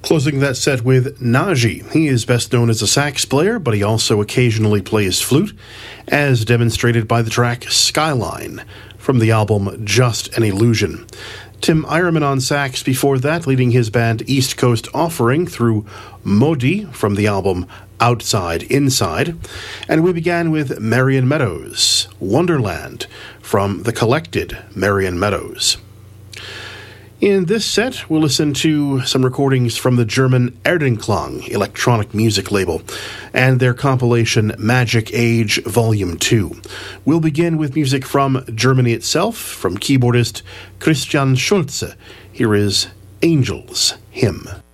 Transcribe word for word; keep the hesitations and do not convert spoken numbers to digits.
Closing that set with Naji. He is best known as a sax player, but he also occasionally plays flute, as demonstrated by the track Skyline from the album Just an Illusion. Tim Eierman on sax before that, leading his band East Coast Offering through Modi from the album Outside Inside. And we began with Marion Meadows, Wonderland from the collected Marion Meadows. In this set, we'll listen to some recordings from the German Erdenklang electronic music label and their compilation Magic Age Volume two. We'll begin with music from Germany itself, from keyboardist Christian Schulze. Here is Angel's Hymn.